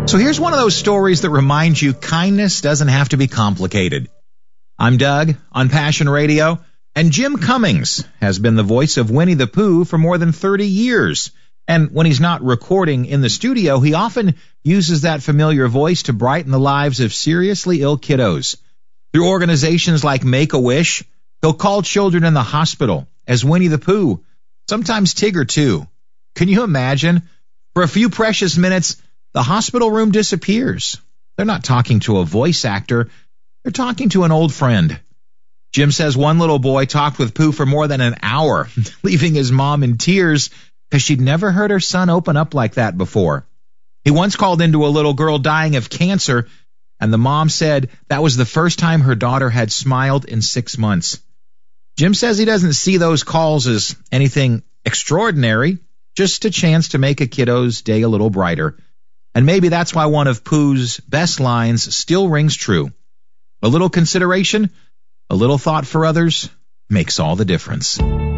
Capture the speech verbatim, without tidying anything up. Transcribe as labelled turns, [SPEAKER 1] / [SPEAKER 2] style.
[SPEAKER 1] So here's one of those stories that reminds you kindness doesn't have to be complicated. I'm Doug on Passion Radio, and Jim Cummings has been the voice of Winnie the Pooh for more than thirty years. And when he's not recording in the studio, he often uses that familiar voice to brighten the lives of seriously ill kiddos. Through organizations like Make-A-Wish, he'll call children in the hospital as Winnie the Pooh, sometimes Tigger too. Can you imagine? For a few precious minutes, the hospital room disappears. They're not talking to a voice actor. They're talking to an old friend. Jim says one little boy talked with Pooh for more than an hour, leaving his mom in tears because she'd never heard her son open up like that before. He once called into a little girl dying of cancer, and the mom said that was the first time her daughter had smiled in six months. Jim says he doesn't see those calls as anything extraordinary, just a chance to make a kiddo's day a little brighter. And maybe that's why one of Pooh's best lines still rings true. A little consideration, a little thought for others makes all the difference.